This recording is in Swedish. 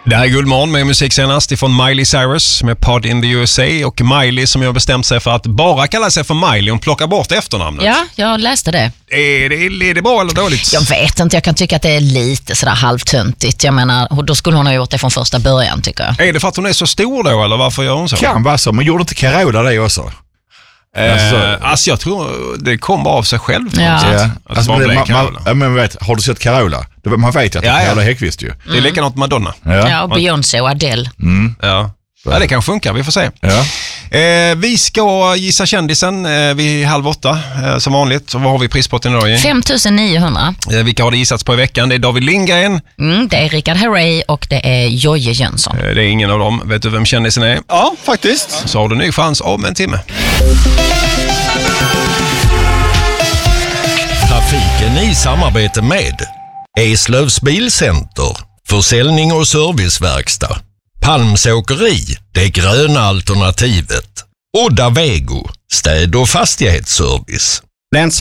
Det här är Guldmorgon med musik senast ifrån Miley Cyrus med Pod in the USA, och Miley som har bestämt sig för att bara kalla sig för Miley, hon plockar bort efternamnet. Ja, jag läste det. Är det bra eller dåligt? Jag vet inte, jag kan tycka att det är lite sådär halvtöntigt. Jag menar, då skulle hon ha gjort det från första början, tycker jag. Är det för att hon är så stor då, eller varför gör hon så? Kan vara så, men gjorde inte Carola det också? Alltså jag tror det kommer av sig själv. Ja. Alltså, men har du sett Carola? Man vet ju att det är Carola Häggkvist ju. Det är likadant med Madonna. Ja, och Beyoncé och Adele. Ja, det kan funka, vi får se. Ja. Vi ska gissa kändisen vid 7:30 som vanligt. Så vad har vi prispotten idag? 5 900. Vilka har det gissats på i veckan? Det är David Lindgren. Det är Richard Herrey och det är Jojje Jönsson. Det är ingen av dem. Vet du vem kändisen är? Ja, faktiskt. Så har du ny chans om en timme. Trafiken i samarbete med Eslövs Bilcenter, försäljning och serviceverkstad. Palms Åkeri, det gröna alternativet. Odda Vego, städ- och fastighetsservice.